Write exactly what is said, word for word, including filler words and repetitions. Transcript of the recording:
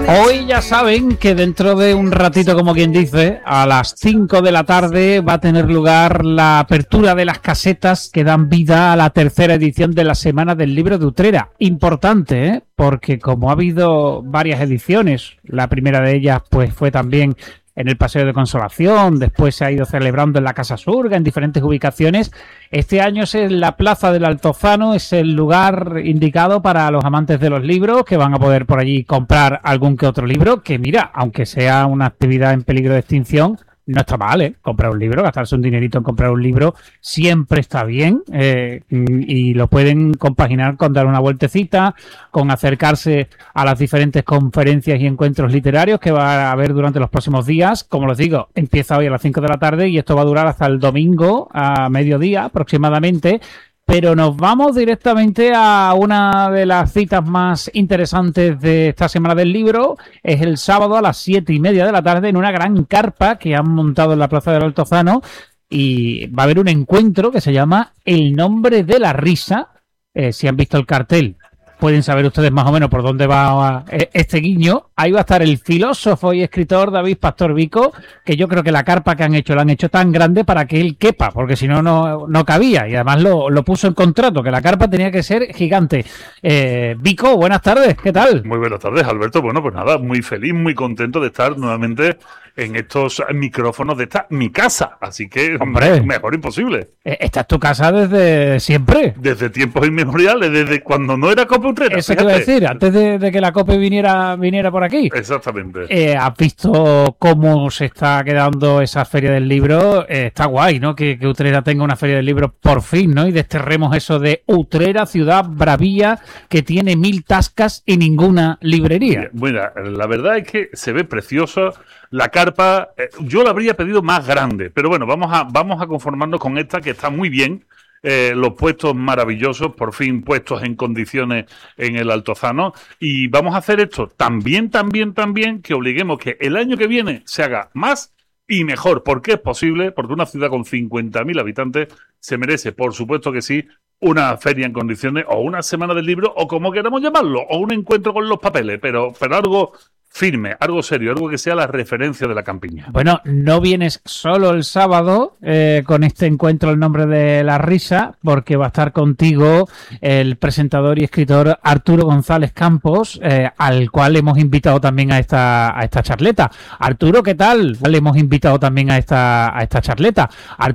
Hoy ya saben que dentro de un ratito, como quien dice, a las cinco de la tarde va a tener lugar la apertura de las casetas que dan vida a la tercera edición de la Semana del Libro de Utrera. Importante, ¿eh? Porque como ha habido varias ediciones, la primera de ellas pues fue también en el Paseo de Consolación, después se ha ido celebrando en la Casa Surga, en diferentes ubicaciones. Este año es en la Plaza del Altozano, es el lugar indicado para los amantes de los libros, que van a poder por allí comprar algún que otro libro, que mira, aunque sea una actividad en peligro de extinción, no está mal, ¿eh? Comprar un libro, gastarse un dinerito en comprar un libro, siempre está bien, eh, y lo pueden compaginar con dar una vueltecita, con acercarse a las diferentes conferencias y encuentros literarios que va a haber durante los próximos días. Como les digo, empieza hoy a las cinco de la tarde y esto va a durar hasta el domingo a mediodía aproximadamente. Pero nos vamos directamente a una de las citas más interesantes de esta Semana del Libro. Es el sábado a las siete y media de la tarde en una gran carpa que han montado en la Plaza del Altozano, y va a haber un encuentro que se llama El Nombre de la Risa. Eh, si han visto el cartel, pueden saber ustedes más o menos por dónde va este guiño. Ahí va a estar el filósofo y escritor David Pastor Vico, que yo creo que la carpa que han hecho la han hecho tan grande para que él quepa, porque si no, no no cabía. Y además lo, lo puso en contrato, que la carpa tenía que ser gigante. Eh, Vico, buenas tardes, ¿qué tal? Muy buenas tardes, Alberto. Bueno, pues nada, muy feliz, muy contento de estar nuevamente en estos micrófonos de esta mi casa, así que Hombre, mejor imposible. Esta es tu casa desde siempre. Desde tiempos inmemoriales, desde cuando no era Cope Utrera. Eso te iba a decir, antes de, de que la Cope viniera viniera por aquí. Exactamente. Eh, ¿Has visto cómo se está quedando esa Feria del Libro? Eh, está guay, ¿no? Que, que Utrera tenga una Feria del Libro por fin, ¿no? Y desterremos eso de Utrera, ciudad bravía, que tiene mil tascas y ninguna librería. Bueno, la verdad es que se ve precioso. La carpa, eh, yo la habría pedido más grande, pero bueno, vamos a, vamos a conformarnos con esta, que está muy bien. Eh, los puestos maravillosos, por fin puestos en condiciones en el Altozano, y vamos a hacer esto también, también, también, que obliguemos que el año que viene se haga más y mejor, porque es posible, porque una ciudad con cincuenta mil habitantes se merece, por supuesto que sí, una feria en condiciones, o una semana del libro, o como queramos llamarlo, o un encuentro con los papeles, pero, pero algo firme, algo serio, algo que sea la referencia de la campiña. Bueno, no vienes solo el sábado eh, con este encuentro El Nombre de la Risa, porque va a estar contigo el presentador y escritor Arturo González Campos, eh, al cual hemos invitado también a esta a esta charleta. Arturo, ¿qué tal? Le hemos invitado también a esta a esta charleta. Arturo